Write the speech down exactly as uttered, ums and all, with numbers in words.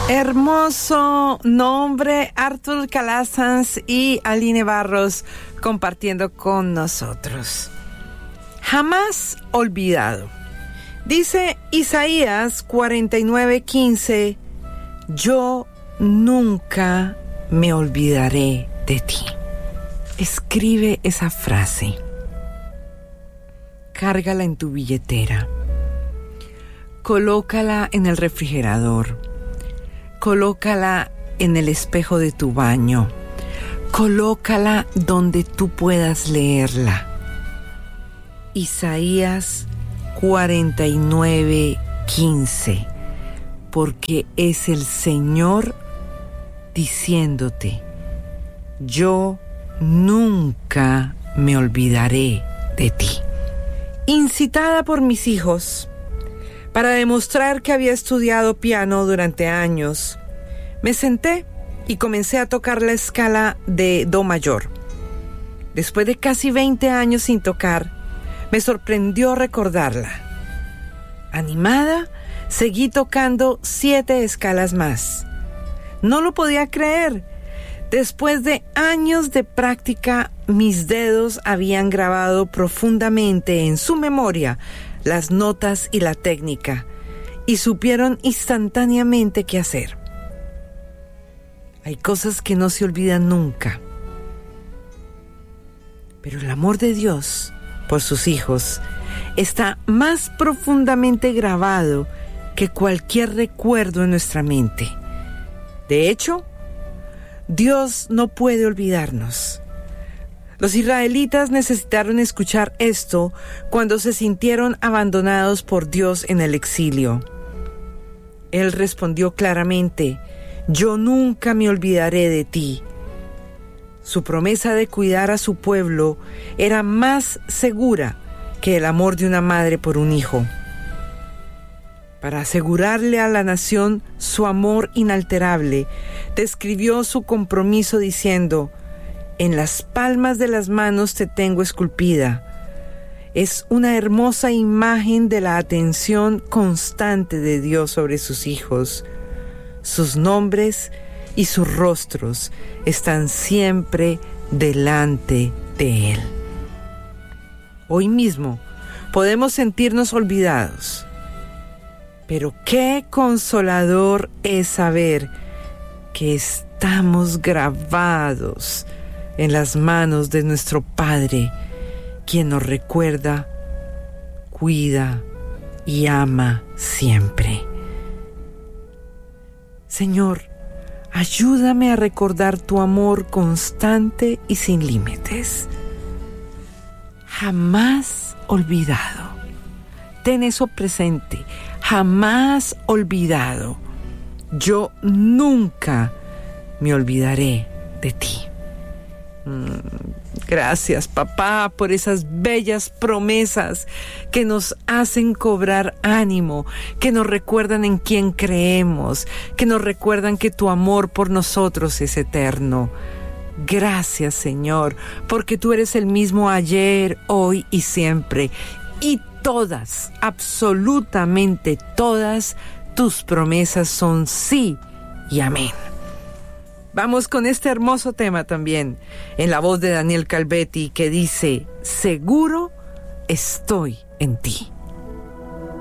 Hermoso nombre, Arthur Calasanz y Aline Barros compartiendo con nosotros. Jamás olvidado. Dice Isaías cuarenta y nueve, quince, yo nunca me olvidaré de ti. Escribe esa frase. Cárgala en tu billetera. Colócala en el refrigerador. Colócala en el espejo de tu baño. Colócala donde tú puedas leerla. Isaías cuarenta y nueve, quince. Porque es el Señor diciéndote, yo nunca me olvidaré de ti. Incitada por mis hijos, para demostrar que había estudiado piano durante años, me senté y comencé a tocar la escala de Do mayor. Después de casi veinte años sin tocar, me sorprendió recordarla. Animada, seguí tocando siete escalas más. No lo podía creer. Después de años de práctica, mis dedos habían grabado profundamente en su memoria las notas y la técnica, y supieron instantáneamente qué hacer. Hay cosas que no se olvidan nunca, pero el amor de Dios por sus hijos está más profundamente grabado que cualquier recuerdo en nuestra mente. De hecho, Dios no puede olvidarnos. Los israelitas necesitaron escuchar esto cuando se sintieron abandonados por Dios en el exilio. Él respondió claramente, yo nunca me olvidaré de ti. Su promesa de cuidar a su pueblo era más segura que el amor de una madre por un hijo. Para asegurarle a la nación su amor inalterable, describió su compromiso diciendo, en las palmas de las manos te tengo esculpida. Es una hermosa imagen de la atención constante de Dios sobre sus hijos. Sus nombres y sus rostros están siempre delante de Él. Hoy mismo podemos sentirnos olvidados, pero qué consolador es saber que estamos grabados en las manos de nuestro Padre, quien nos recuerda, cuida y ama siempre. Señor, ayúdame a recordar tu amor constante y sin límites. Jamás olvidado. Ten eso presente. Jamás olvidado. Yo nunca me olvidaré de ti. Gracias, papá, por esas bellas promesas que nos hacen cobrar ánimo, que nos recuerdan en quién creemos, que nos recuerdan que tu amor por nosotros es eterno. Gracias, Señor, porque tú eres el mismo ayer, hoy y siempre. Y todas, absolutamente todas, tus promesas son sí y amén. Vamos con este hermoso tema también, en la voz de Daniel Calvetti, que dice, seguro estoy en ti.